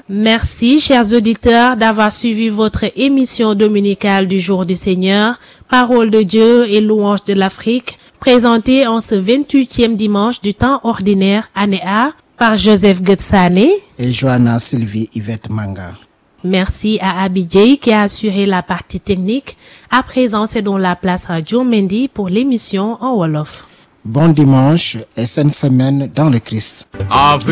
Merci, chers auditeurs, d'avoir suivi votre émission dominicale du Jour du Seigneur, Parole de Dieu et louange de l'Afrique, présentée en ce 28e dimanche du temps ordinaire, année A, par Joseph Getsane et Joanna Sylvie Yvette Manga. Merci à Abidjay qui a assuré la partie technique. À présent, c'est donc la place à Joe Mendy pour l'émission en Wolof. Bon dimanche et sainte semaine dans le Christ.